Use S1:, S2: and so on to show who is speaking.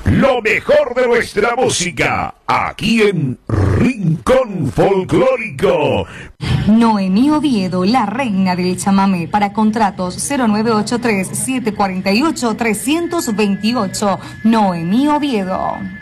S1: Lo mejor de nuestra música, aquí en Rincón Folclórico.
S2: Noemí Oviedo, la reina del chamamé. Para contratos 0983-748-328. Noemí Oviedo.